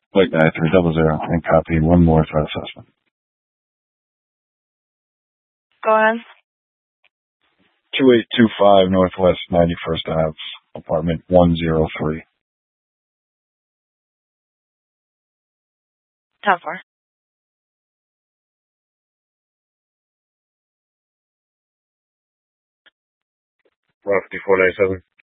White guy 300 and copy one more threat assessment. Go ahead. 2825 Northwest 91st Ave, apartment 103. 10-4. Route 5497.